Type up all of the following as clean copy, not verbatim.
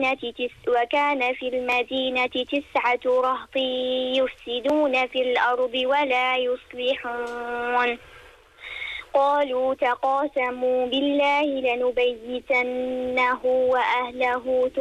وكان في المدينة 9 رهط يفسدون في الأرض ولا يصلحون قالوا تقاسموا بالله لنبيتنه وأهله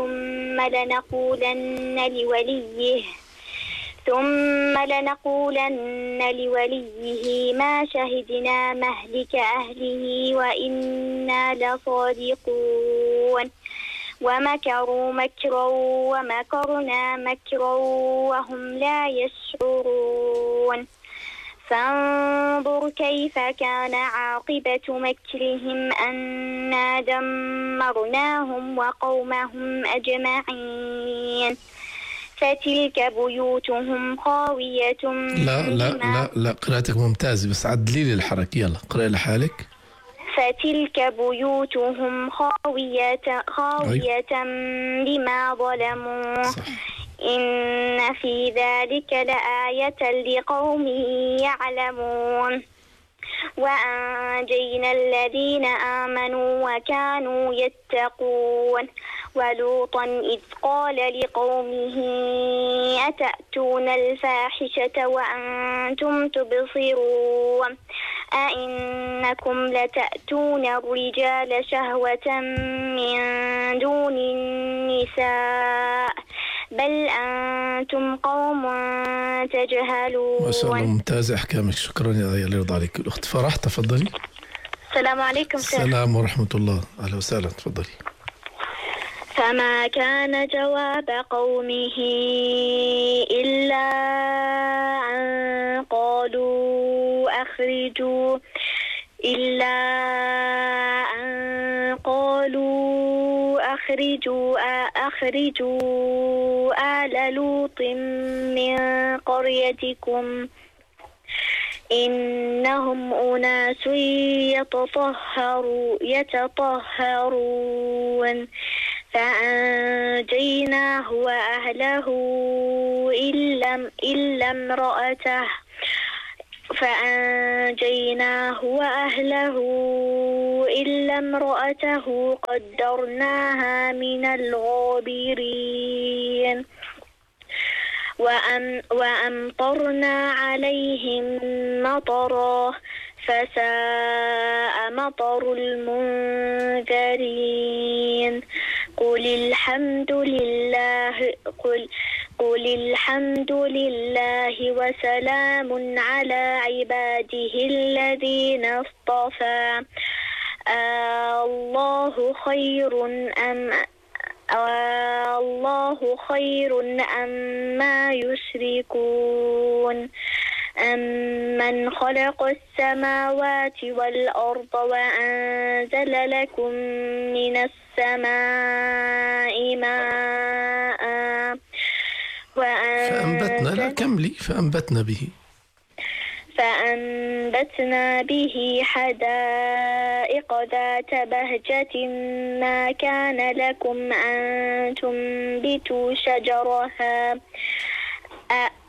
ثم لنقولن لوليه ما شهدنا مهلك أهله وإنا لصادقون ومكروا مكرا ومكرنا مكرا وهم لا يشعرون فانظر كيف كان عاقبة مكرهم أنا دمرناهم وقومهم أجمعين فتلك بيوتهم خاوية. لا قراءتك ممتازة بس عدلي لي الحركة. يلا قرأي لحالك. فتلك بيوتهم خاوية بما ظلموا صح. إن في ذلك لآية لقوم يعلمون وأنجينا الذين آمنوا وكانوا يتقون ولوطا إذ قال لقومه أتأتون الفاحشة وأنتم تبصرون أئنكم لتأتون الرجال شهوة من دون النساء بل أنتم قوم تجهلون. ما شاء الله ممتاز أحكامك. شكرا يا رضا عليك. الأخت فرح تفضلي. السلام عليكم. السلام ورحمة الله. أهلا وسهلا. تفضلي. فما كان جواب قومه إلا أن قالوا أخرجوا آل لوط من قريتكم إنهم أناس يتطهرون فأنجيناه وأهله إلا امرأته قدرناها من الغابرين وأمطرنا عليهم مطرا فساء مطر المنذرين قل الحمد لله وسلام على عباده الذين اصطفى الله خير أما يشركون أمن خلق السماوات والأرض وأنزل لكم من السماء ماء فأنبتنا به حدائق ذات بهجة ما كان لكم أن تنبتوا شجرها